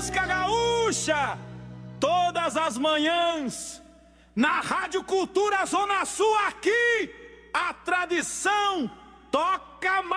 música gaúcha, todas as manhãs, na Rádio Cultura Zona Sul aqui, a tradição toca mais.